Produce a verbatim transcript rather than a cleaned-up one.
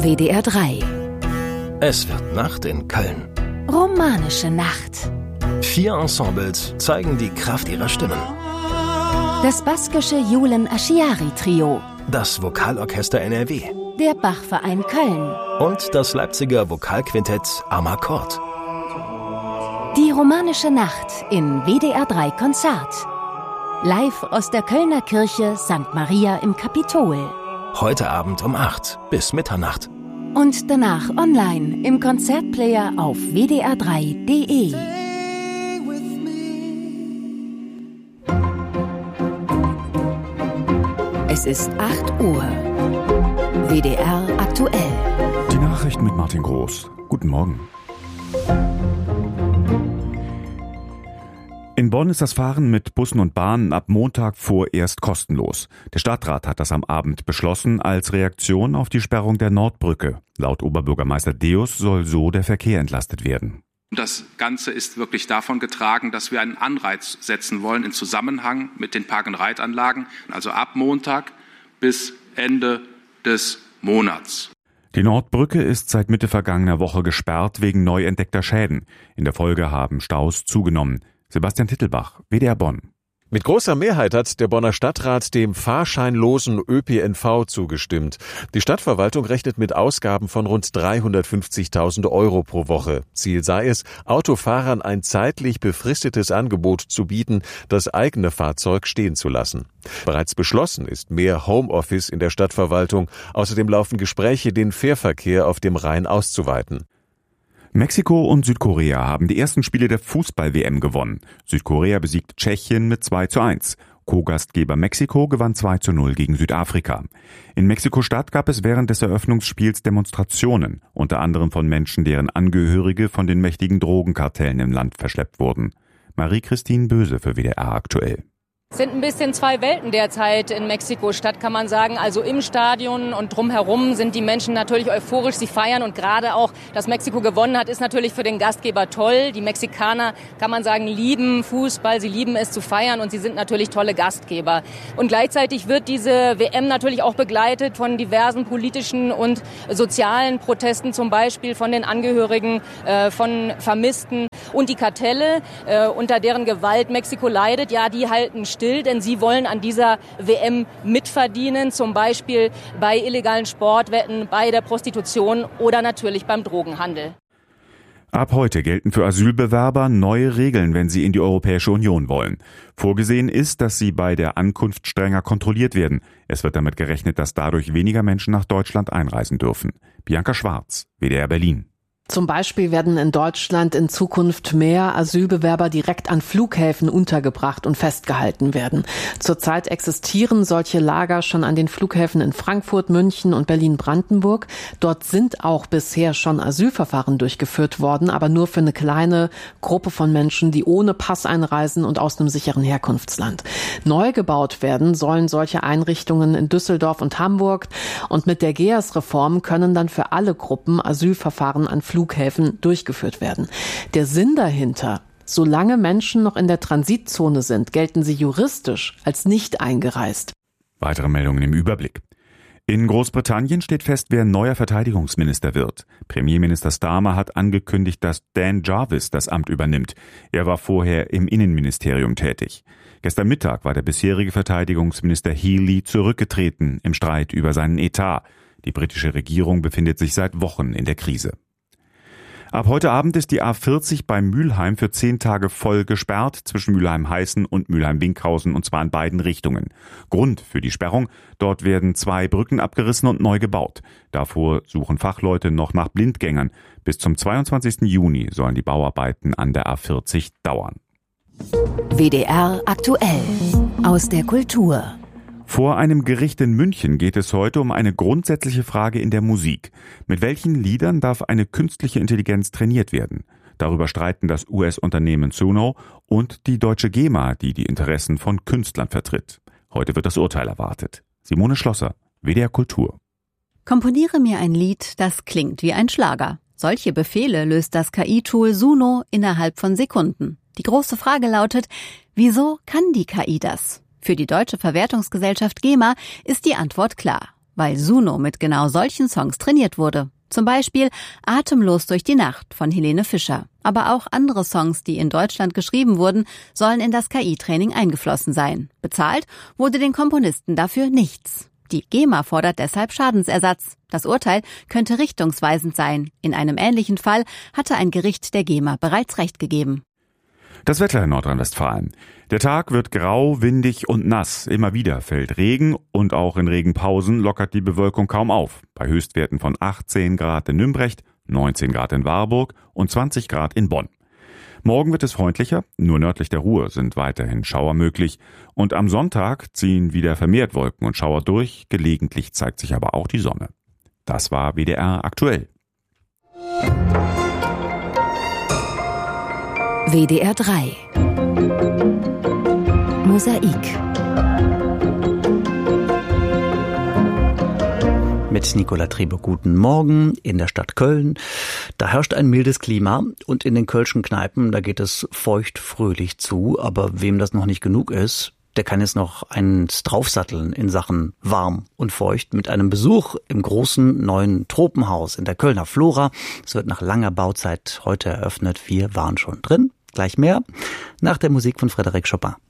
W D R drei. Es wird Nacht in Köln. Romanische Nacht. Vier Ensembles zeigen die Kraft ihrer Stimmen. Das baskische Julen Aschiari Trio. Das Vokalorchester N R W. Der Bachverein Köln. Und das Leipziger Vokalquintett Amakord. Die Romanische Nacht in W D R drei Konzert. Live aus der Kölner Kirche Sankt Maria im Kapitol. Heute Abend um acht bis Mitternacht. Und danach online im Konzertplayer auf w d r drei punkt d e. Es ist acht Uhr. W D R aktuell. Die Nachrichten mit Martin Groß. Guten Morgen. In Bonn ist das Fahren mit Bussen und Bahnen ab Montag vorerst kostenlos. Der Stadtrat hat das am Abend beschlossen als Reaktion auf die Sperrung der Nordbrücke. Laut Oberbürgermeister Deus soll so der Verkehr entlastet werden. Das Ganze ist wirklich davon getragen, dass wir einen Anreiz setzen wollen in Zusammenhang mit den Park-and-Ride-Anlagen, also ab Montag bis Ende des Monats. Die Nordbrücke ist seit Mitte vergangener Woche gesperrt wegen neu entdeckter Schäden. In der Folge haben Staus zugenommen. Sebastian Tittelbach, W D R Bonn. Mit großer Mehrheit hat der Bonner Stadtrat dem fahrscheinlosen Ö P N V zugestimmt. Die Stadtverwaltung rechnet mit Ausgaben von rund dreihundertfünfzigtausend Euro pro Woche. Ziel sei es, Autofahrern ein zeitlich befristetes Angebot zu bieten, das eigene Fahrzeug stehen zu lassen. Bereits beschlossen ist mehr Homeoffice in der Stadtverwaltung. Außerdem laufen Gespräche, den Fährverkehr auf dem Rhein auszuweiten. Mexiko und Südkorea haben die ersten Spiele der Fußball-W M gewonnen. Südkorea besiegt Tschechien mit zwei zu eins. Co-Gastgeber Mexiko gewann zwei zu null gegen Südafrika. In Mexiko-Stadt gab es während des Eröffnungsspiels Demonstrationen, unter anderem von Menschen, deren Angehörige von den mächtigen Drogenkartellen im Land verschleppt wurden. Marie-Christine Böse für W D R aktuell. Es sind ein bisschen zwei Welten derzeit in Mexiko-Stadt, kann man sagen. Also im Stadion und drumherum sind die Menschen natürlich euphorisch, sie feiern. Und gerade auch, dass Mexiko gewonnen hat, ist natürlich für den Gastgeber toll. Die Mexikaner, kann man sagen, lieben Fußball, sie lieben es zu feiern und sie sind natürlich tolle Gastgeber. Und gleichzeitig wird diese W M natürlich auch begleitet von diversen politischen und sozialen Protesten, zum Beispiel von den Angehörigen äh, von Vermissten. Und die Kartelle, äh, unter deren Gewalt Mexiko leidet, ja, die halten still. Denn sie wollen an dieser W M mitverdienen, zum Beispiel bei illegalen Sportwetten, bei der Prostitution oder natürlich beim Drogenhandel. Ab heute gelten für Asylbewerber neue Regeln, wenn sie in die Europäische Union wollen. Vorgesehen ist, dass sie bei der Ankunft strenger kontrolliert werden. Es wird damit gerechnet, dass dadurch weniger Menschen nach Deutschland einreisen dürfen. Bianca Schwarz, W D R Berlin. Zum Beispiel werden in Deutschland in Zukunft mehr Asylbewerber direkt an Flughäfen untergebracht und festgehalten werden. Zurzeit existieren solche Lager schon an den Flughäfen in Frankfurt, München und Berlin-Brandenburg. Dort sind auch bisher schon Asylverfahren durchgeführt worden, aber nur für eine kleine Gruppe von Menschen, die ohne Pass einreisen und aus einem sicheren Herkunftsland. Neu gebaut werden sollen solche Einrichtungen in Düsseldorf und Hamburg. Und mit der G E A S-Reform können dann für alle Gruppen Asylverfahren an Flughäfen durchgeführt werden. Der Sinn dahinter: Solange Menschen noch in der Transitzone sind, gelten sie juristisch als nicht eingereist. Weitere Meldungen im Überblick. In Großbritannien steht fest, wer neuer Verteidigungsminister wird. Premierminister Starmer hat angekündigt, dass Dan Jarvis das Amt übernimmt. Er war vorher im Innenministerium tätig. Gestern Mittag war der bisherige Verteidigungsminister Healey zurückgetreten im Streit über seinen Etat. Die britische Regierung befindet sich seit Wochen in der Krise. Ab heute Abend ist die A vierzig bei Mülheim für zehn Tage voll gesperrt zwischen Mülheim-Heißen und Mülheim-Winkhausen, und zwar in beiden Richtungen. Grund für die Sperrung: dort werden zwei Brücken abgerissen und neu gebaut. Davor suchen Fachleute noch nach Blindgängern. Bis zum zweiundzwanzigsten Juni sollen die Bauarbeiten an der A vierzig dauern. W D R aktuell aus der Kultur. Vor einem Gericht in München geht es heute um eine grundsätzliche Frage in der Musik. Mit welchen Liedern darf eine künstliche Intelligenz trainiert werden? Darüber streiten das U S-Unternehmen Suno und die deutsche GEMA, die die Interessen von Künstlern vertritt. Heute wird das Urteil erwartet. Simone Schlosser, W D R Kultur. Komponiere mir ein Lied, das klingt wie ein Schlager. Solche Befehle löst das K I-Tool Suno innerhalb von Sekunden. Die große Frage lautet: Wieso kann die K I das? Für die deutsche Verwertungsgesellschaft GEMA ist die Antwort klar. weil Suno mit genau solchen Songs trainiert wurde. Zum Beispiel Atemlos durch die Nacht von Helene Fischer. Aber auch andere Songs, die in Deutschland geschrieben wurden, sollen in das K I-Training eingeflossen sein. Bezahlt wurde den Komponisten dafür nichts. Die GEMA fordert deshalb Schadensersatz. Das Urteil könnte richtungsweisend sein. In einem ähnlichen Fall hatte ein Gericht der GEMA bereits Recht gegeben. Das Wetter in Nordrhein-Westfalen. Der Tag wird grau, windig und nass. Immer wieder fällt Regen und auch in Regenpausen lockert die Bewölkung kaum auf. Bei Höchstwerten von achtzehn Grad in Nümbrecht, neunzehn Grad in Warburg und zwanzig Grad in Bonn. Morgen wird es freundlicher, nur nördlich der Ruhr sind weiterhin Schauer möglich. Und am Sonntag ziehen wieder vermehrt Wolken und Schauer durch. Gelegentlich zeigt sich aber auch die Sonne. Das war W D R aktuell. W D R drei Mosaik mit Nicola Trebe. Guten Morgen in der Stadt Köln. Da herrscht ein mildes Klima und in den kölschen Kneipen, da geht es feucht fröhlich zu. Aber wem das noch nicht genug ist, der kann jetzt noch eins draufsatteln in Sachen warm und feucht mit einem Besuch im großen neuen Tropenhaus in der Kölner Flora. Es wird nach langer Bauzeit heute eröffnet. Wir waren schon drin. Gleich mehr nach der Musik von Frédéric Chopin.